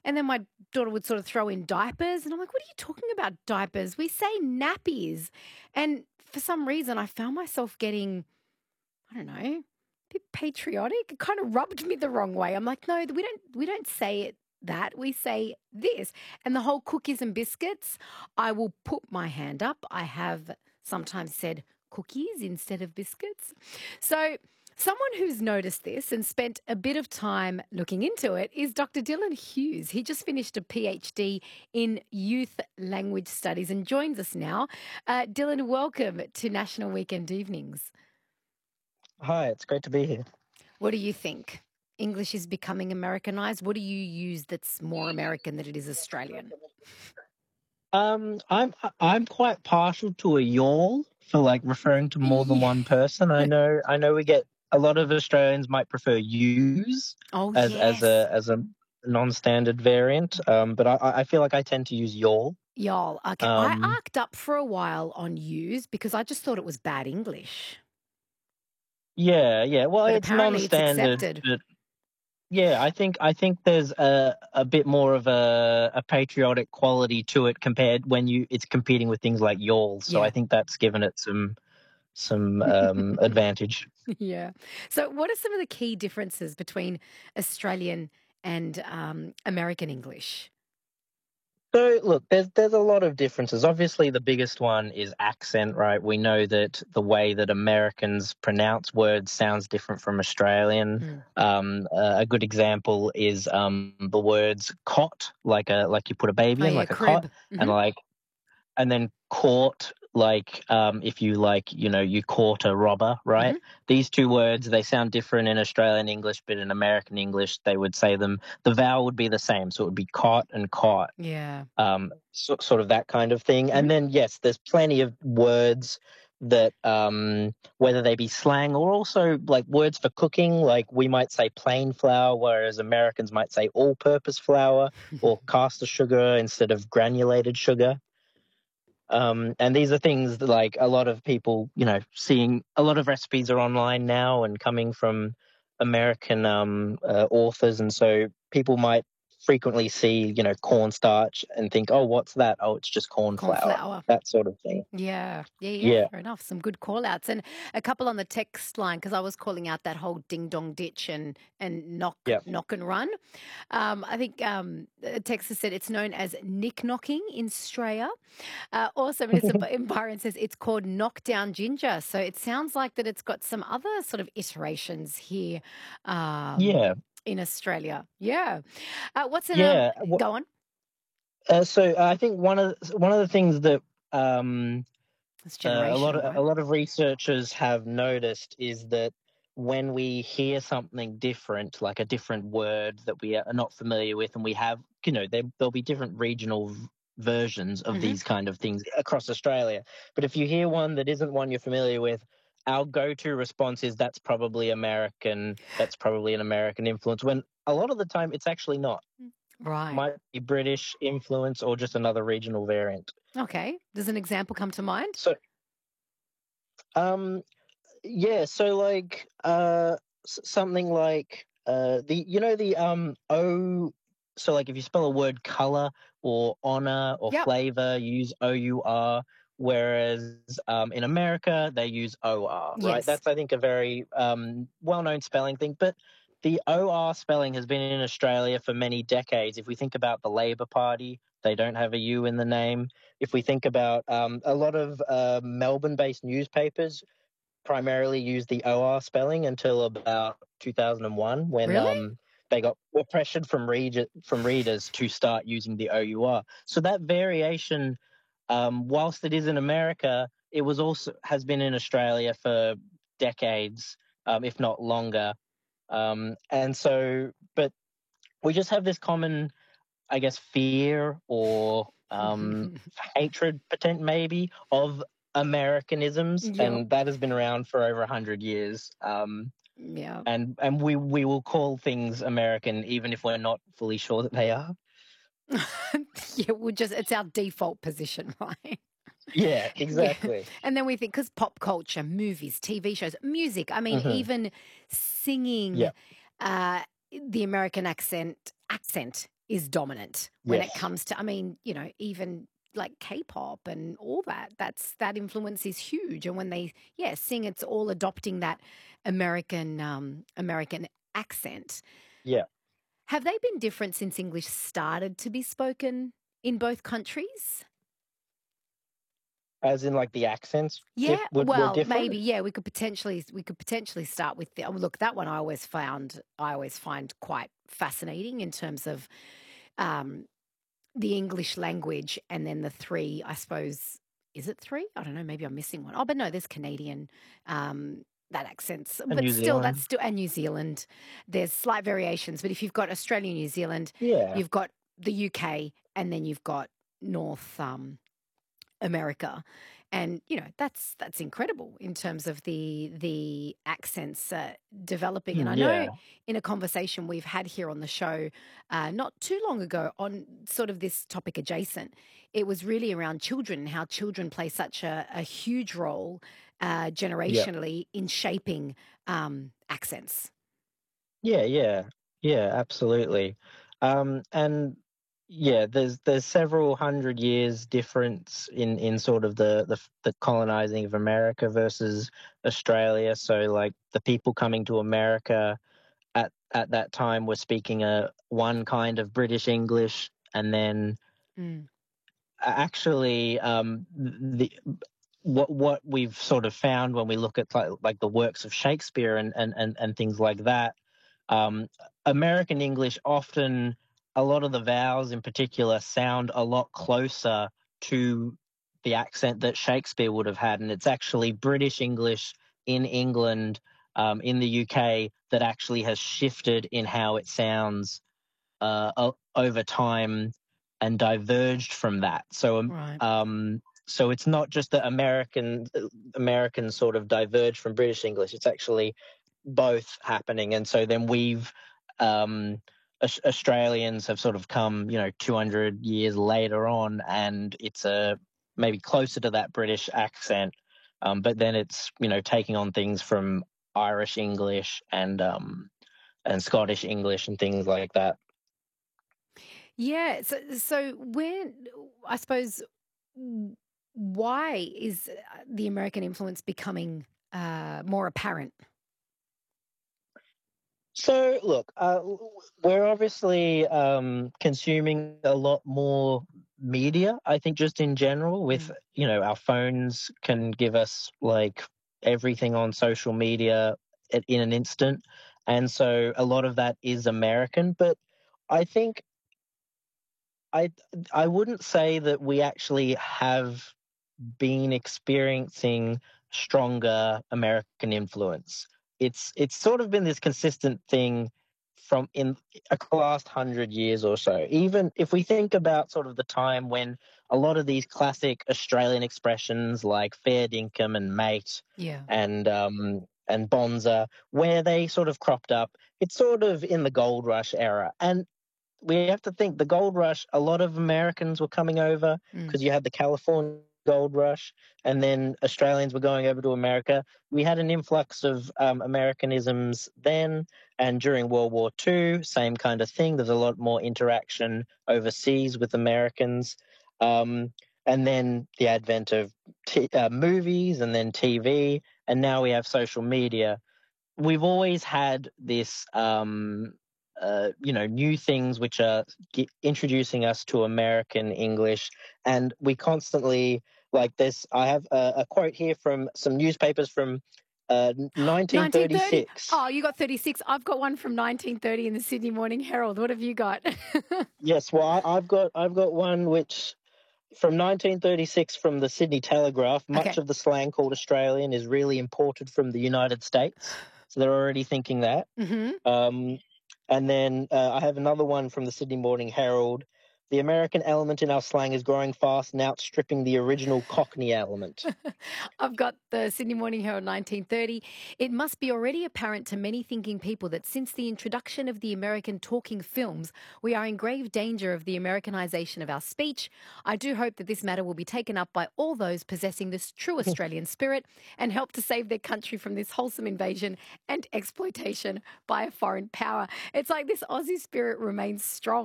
And then my daughter would sort of throw in diapers. And I'm like, what are you talking about, diapers? We say nappies. And for some reason, I found myself getting, I don't know, a bit patriotic. It kind of rubbed me the wrong way. I'm like, no, we don't say it that. We say this. And the whole cookies and biscuits, I will put my hand up. I have sometimes said cookies instead of biscuits. So someone who's noticed this and spent a bit of time looking into it is Dr. Dylan Hughes. He just finished a PhD in youth language studies and joins us now. Dylan, welcome to National Weekend Evenings. Hi, it's great to be here. What do you think? English is becoming Americanized. What do you use that's more American than it is Australian? I'm quite partial to a yawl for like referring to more than Yeah. one person. I know we get a lot of Australians might prefer use Oh, as yes. a non-standard variant. But I feel like I tend to use yawl. Y'all. Okay. I Um, arced up for a while on use because I just thought it was bad English. yeah, yeah. Well, But it's apparently it's non-standard, accepted. but yeah, I think there's a bit more of a patriotic quality to it compared when it's competing with things like yawl. So I Yeah. think that's given it some advantage. Yeah. So, what are some of the key differences between Australian and American English? So look, there's a lot of differences. Obviously, the biggest one is accent, right? We know that the way that Americans pronounce words sounds different from Australian. Mm. A good example is the words cot, like you put a baby Oh, in, yeah. like a cot, Crib. Hmm. and like and then caught, like if you like you caught a robber, right? Hmm. These two words, they sound different in Australian English, but in American English they would say them, the vowel would be the same, so it would be caught and caught. Yeah. Sort of that kind of thing. Hmm. And then yes, there's plenty of words that whether they be slang or also like words for cooking, like we might say plain flour, whereas Americans might say all purpose flour, or caster sugar instead of granulated sugar. And these are things that, like, a lot of people, seeing a lot of recipes are online now and coming from American authors, and so people might frequently see, cornstarch and think, "Oh, what's that? Oh, it's just corn Corn flour." flour. That sort of thing. Yeah, yeah, yeah, Yeah, fair enough. Some good call outs and a couple on the text line because I was calling out that whole ding dong ditch and yeah. knock and run. I think a texter said it's known as nick knocking in Australia. Also, Minister Byron says it's called knockdown ginger. So it sounds like that it's got some other sort of iterations here Yeah, in Australia. Yeah. What's an yeah. go on? So I think one of the things that um, It's a lot generational, of a right? lot of researchers have noticed is that when we hear something different, like a different word that we are not familiar with, and we have, there'll be different regional versions of Hmm. these kind of things across Australia. But if you hear one that isn't one you're familiar with, our go-to response is that's probably American. That's probably an American influence. When a lot of the time it's actually not. Right. Might be British influence or just another regional variant. Okay. Does an example come to mind? So, um, yeah, so like something like the O, so like if you spell a word color or honor or Yep. flavor, you use OUR, whereas in America they use OR, right? Yes. That's, I think, a very well-known spelling thing, but the OR spelling has been in Australia for many decades. If we think about the Labor Party, they don't have a U in the name. If we think about a lot of Melbourne-based newspapers, primarily used the OR spelling until about 2001, when Really? they were pressured from readers to start using the OUR. So that variation, whilst it is in America, it was also has been in Australia for decades, if not longer. And so, but we just have this common, I guess, fear or hatred, maybe, of Americanisms, Yep. and that has been around for over 100 years. Yeah. And we will call things American even if we're not fully sure that they are. Yeah, it's our default position, right? Yeah, Yeah. exactly. And then we think, because pop culture, movies, TV shows, music, I mean, Hmm. even singing Yeah. uh, the American accent is dominant when it Yes. comes to, I mean, even like K-pop and all that. That influence is huge. And when they, sing, it's all adopting that American accent. Yeah. Have they been different since English started to be spoken in both countries? As in, like, the accents Yeah, were well, different? maybe. Yeah, we could potentially start with look, that one I always find quite fascinating in terms of um, the English language, and then the three, I suppose, is it three? I don't know. Maybe I'm missing one. Oh, but no, there's Canadian. That accents, And but New still, Zealand? that's still, and New Zealand. There's slight variations, but if you've got Australia, New Zealand, Yeah. you've got the UK, and then you've got North America, and that's incredible in terms of the accents developing. And I know Yeah. in a conversation we've had here on the show not too long ago on sort of this topic adjacent, it was really around children and how children play such a huge role Yeah. generationally in shaping accents. Yeah, yeah. Yeah, absolutely. And yeah, there's several hundred years difference in sort of the colonizing of America versus Australia. So, like, the people coming to America at that time were speaking a one kind of British English, and then Mm, actually, the what we've sort of found when we look at, like the works of Shakespeare and things like that, um, American English often, a lot of the vowels in particular sound a lot closer to the accent that Shakespeare would have had, and it's actually British English in England, in the UK, that actually has shifted in how it sounds over time and diverged from that. right. So it's not just that Americans sort of diverged from British English. It's actually both happening, and so then um, Australians have sort of come, 200 years later on, and it's a maybe closer to that British accent, but then it's taking on things from Irish English and Scottish English and things like that. Yeah. So when, I suppose, w- why is the American influence becoming more apparent? So, look, we're obviously consuming a lot more media. I think just in general, with Mm. our phones can give us like everything on social media in an instant, and so a lot of that is American. But I think I I wouldn't say that we actually have been experiencing stronger American influence. It's sort of been this consistent thing from in the last 100 years or so. Even if we think about sort of the time when a lot of these classic Australian expressions like fair dinkum and mate Yeah. and bonza, where they sort of cropped up, it's sort of in the gold rush era. And we have to think the gold rush, a lot of Americans were coming over Mm. because you had the California gold rush, and then Australians were going over to America. We had an influx of Americanisms then, and during World War II, same kind of thing. There's a lot more interaction overseas with Americans. Um, and then the advent of movies and then TV, and now we have social media. We've always had this, new things which are introducing us to American English, and we constantly like this. I have a quote here from some newspapers from 1930. 1936. Oh, you got 36. I've got one from 1930 in the Sydney Morning Herald. What have you got? Yes, well, I've got one which from 1936 from the Sydney Telegraph. Much Okay. of the slang called Australian is really imported from the United States, so they're already thinking that. Hmm. Um, and then I have another one from the Sydney Morning Herald. The American element in our slang is growing fast and outstripping the original Cockney element. I've got the Sydney Morning Herald 1930. It must be already apparent to many thinking people that since the introduction of the American talking films, we are in grave danger of the Americanization of our speech. I do hope that this matter will be taken up by all those possessing this true Australian spirit and help to save their country from this wholesome invasion and exploitation by a foreign power. It's like this Aussie spirit remains strong.